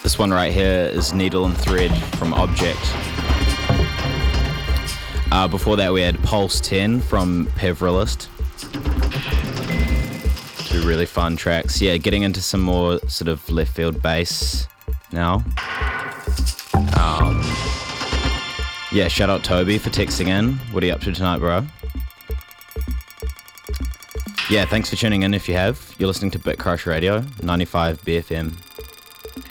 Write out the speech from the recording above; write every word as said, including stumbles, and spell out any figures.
This one right here is Needle and Thread from Object. Uh, before that we had Pulse ten from Pevrillist. Two really fun tracks. Yeah, getting into some more sort of left field bass now. Um, yeah, shout out Toby for texting in. What are you up to tonight, bro? Yeah, thanks for tuning in if you have. You're listening to Bit Crush Radio, ninety-five B F M.